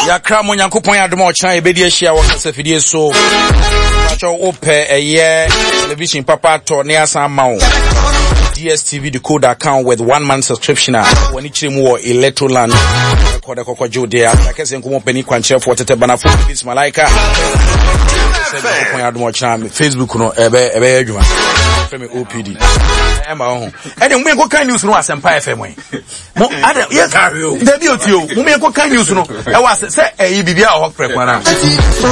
Yakra mo Nyankopon adom o chan e bedi ahia wo kasa fidie so. Pacho ope television papa to ne asan ma wo. DSTV decoder account with 1 month subscription when it chim wo Electroland record kokko jode akase nkomo pani kwanche for tete bana for this malaika Facebook no ebe adwuma from OPD ema ho ene mo enko kan news no Asempa FM mo ada yes da bi otio mo enko kan news no e wa se e bibia ho prekwana